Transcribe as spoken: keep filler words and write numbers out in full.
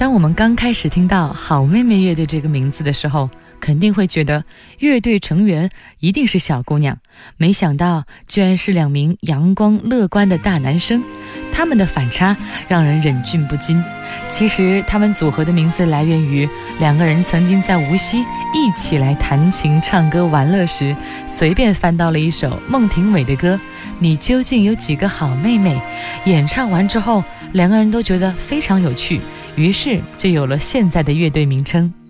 当我们刚开始听到好妹妹乐队这个名字的时候，肯定会觉得乐队成员一定是小姑娘，没想到居然是两名阳光乐观的大男生，他们的反差让人忍俊不禁。其实他们组合的名字来源于两个人曾经在无锡一起来弹琴唱歌玩乐时，随便翻到了一首孟庭苇的歌《你究竟有几个好妹妹》，演唱完之后两个人都觉得非常有趣，于是就有了现在的乐队名称。